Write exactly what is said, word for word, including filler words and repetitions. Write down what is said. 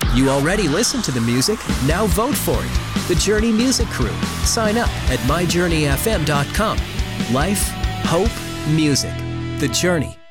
You already listen to the music. Now vote for it. The Journey Music Crew. Sign up at my journey f m dot com. Life, hope, music. The Journey.